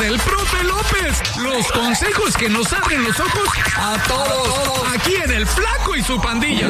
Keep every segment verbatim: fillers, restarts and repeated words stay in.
del profe López. Los consejos que nos abren los ojos a todos. Aquí en El Flaco y su Pandilla.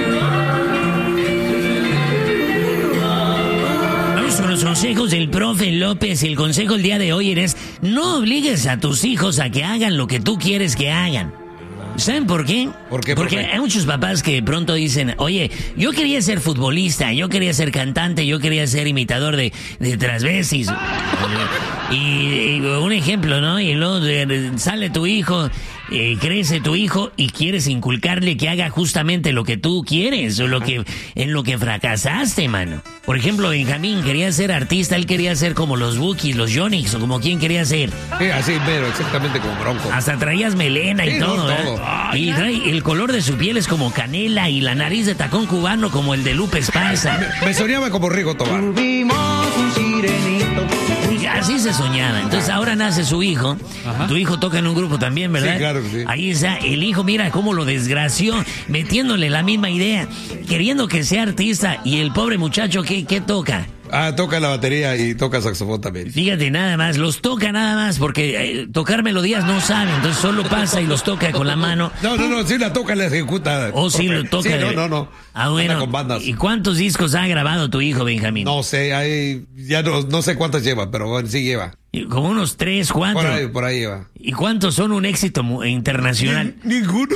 Vamos con los consejos del profe López. El consejo el día de hoy es: no obligues a tus hijos a que hagan lo que tú quieres que hagan. ¿Saben por qué? ¿Por qué, Porque profe? hay muchos papás que pronto dicen: oye, yo quería ser futbolista, yo quería ser cantante, yo quería ser imitador de, de transvestis. y, y un ejemplo, ¿no? Y luego de, sale tu hijo, eh, crece tu hijo y quieres inculcarle que haga justamente lo que tú quieres o lo que en lo que fracasaste, mano. Por ejemplo, Benjamín quería ser artista, él quería ser como los Bukis, los Yonix o como quien quería ser. Sí, así, pero exactamente como Bronco. Hasta traías melena y Sí, todo, no, ¿eh? todo. Y trae, el color de su piel es como canela y la nariz de tacón cubano como el de Lupe Esparza. Me soñaba como Rigo Tobar. Tuvimos un sirenito. Y así se soñaba. Entonces ahora nace su hijo. Ajá. Tu hijo toca en un grupo también, ¿verdad? Sí, claro que sí. Ahí está. El hijo, mira cómo lo desgració, metiéndole la misma idea, queriendo que sea artista. Y el pobre muchacho, ¿qué, qué toca? Ah, toca la batería y toca saxofón también. Fíjate, nada más, los toca nada más, porque eh, tocar melodías no sabe, entonces solo pasa y los toca con la mano. No, no, no, sí la toca, la ejecuta. O sí profe. lo toca. Sí, de- no, no, no. Ah, Anda bueno. con bandas. ¿Y cuántos discos ha grabado tu hijo, Benjamín? No sé, hay, ya no, no sé cuántas lleva, pero bueno, sí lleva. Y como unos tres, cuatro. Por ahí, por ahí lleva. ¿Y cuántos son un éxito mu- internacional? Ninguno.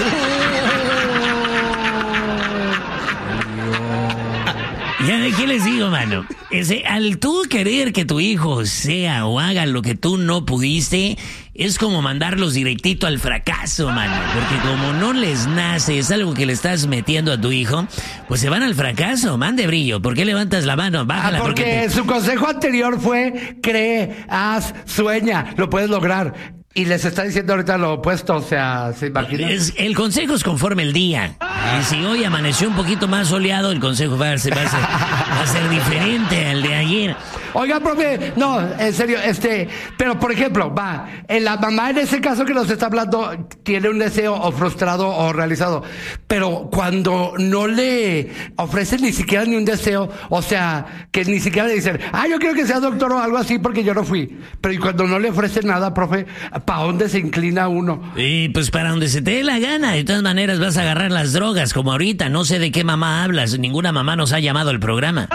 Ya de qué les digo, mano. Ese, al tú querer que tu hijo sea o haga lo que tú no pudiste, es como mandarlos directito al fracaso, mano. Porque como no les nace, es algo que le estás metiendo a tu hijo, pues se van al fracaso. Mande brillo. ¿Por qué levantas la mano? Ah, Bájala porque te- su consejo anterior fue: cree, haz, sueña, lo puedes lograr. Y les está diciendo ahorita lo opuesto, o sea, ¿se imaginan? Es- el consejo es conforme el día. Y si hoy amaneció un poquito más soleado, el consejo va a ser, va a ser, va a ser diferente al de ayer. Oiga, profe, no, en serio, este, pero por ejemplo, va, en la mamá en ese caso que nos está hablando tiene un deseo o frustrado o realizado, pero cuando no le ofrecen ni siquiera ni un deseo, o sea, que ni siquiera le dicen: ah, yo quiero que sea doctor o algo así porque yo no fui, pero y cuando no le ofrecen nada, profe, ¿para dónde se inclina uno? Y pues para donde se te dé la gana. De todas maneras vas a agarrar las drogas, como ahorita. No sé de qué mamá hablas. Ninguna mamá nos ha llamado al programa.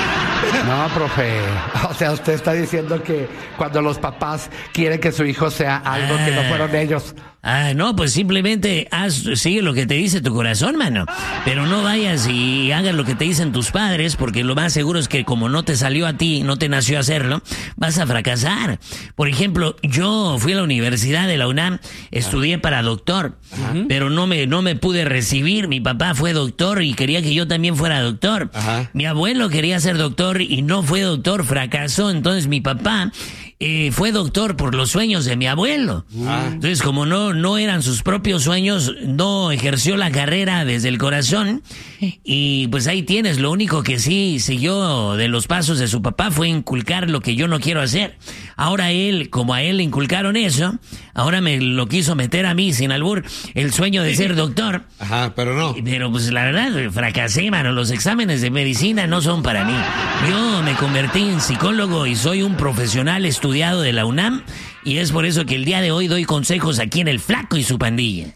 No, profe, o sea, usted está diciendo que cuando los papás quieren que su hijo sea algo que no fueron ellos. Ah, no, pues simplemente haz, sigue lo que te dice tu corazón, mano. Pero no vayas y hagas lo que te dicen tus padres, porque lo más seguro es que como no te salió a ti, no te nació hacerlo, vas a fracasar. Por ejemplo, yo fui a la universidad de la UNAM, estudié para doctor, pero no me, no me pude recibir. Mi papá fue doctor y quería que yo también fuera doctor. Ajá. Mi abuelo quería ser doctor y no fue doctor, fracasó. Entonces mi papá eh, fue doctor por los sueños de mi abuelo. Ah. Entonces, como no, no eran sus propios sueños, no ejerció la carrera desde el corazón. Y pues ahí tienes, lo único que sí siguió de los pasos de su papá fue inculcar lo que yo no quiero hacer. Ahora él, como a él le inculcaron eso, ahora me lo quiso meter a mí, sin albur, el sueño de ser doctor. Ajá, pero no. Pero pues la verdad, fracasé, mano. Los exámenes de medicina no son para mí. Yo me convertí en psicólogo y soy un profesional estudiado de la UNAM. Y es por eso que el día de hoy doy consejos aquí en El Flaco y su Pandilla.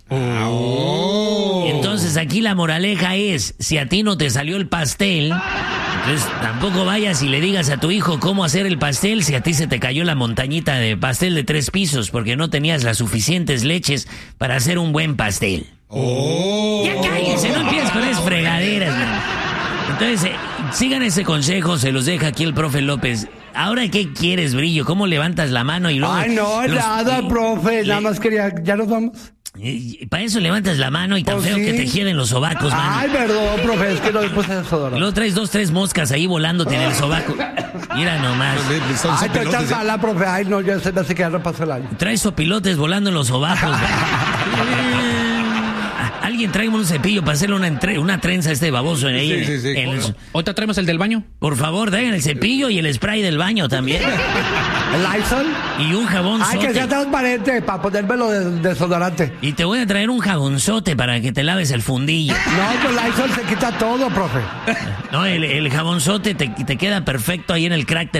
Oh. Entonces aquí la moraleja es: si a ti no te salió el pastel, entonces tampoco vayas y le digas a tu hijo cómo hacer el pastel si a ti se te cayó la montañita de pastel de tres pisos porque no tenías las suficientes leches para hacer un buen pastel. Oh. Ya cállense, no empieces con esas fregaderas, man. Entonces, eh, sigan ese consejo, se los deja aquí el profe López. Ahora, ¿qué quieres, Brillo? ¿Cómo levantas la mano y luego... Ay, no, los- nada, y- profe, nada le- más quería, ¿ya nos vamos? y- Para eso levantas la mano y tan Pues feo sí. que te hieden los sobacos, mano. Ay, perdón, profe, es que no me puse Y desodorante. luego traes dos, tres moscas ahí volándote en el sobaco. Mira nomás. Son Ay, te sopilotes, echas ¿eh? mala, profe, ay, no, ya se me hace que ya no pasó el año. Traes sopilotes volando en los sobacos. man. Alguien tráigame un cepillo para hacerle una, entre- una trenza a este baboso en ahí. Sí, sí, sí, en el- claro. ¿Ahorita traemos el del baño? Por favor, traigan el cepillo y el spray del baño también. ¿El Lysol? Y un jabón Ay, que sea sote. transparente para ponérmelo de desodorante. Y te voy a traer un jabonzote para que te laves el fundillo. No, con Lysol se quita todo, profe. No, el, el jabonzote te, te queda perfecto ahí en el crack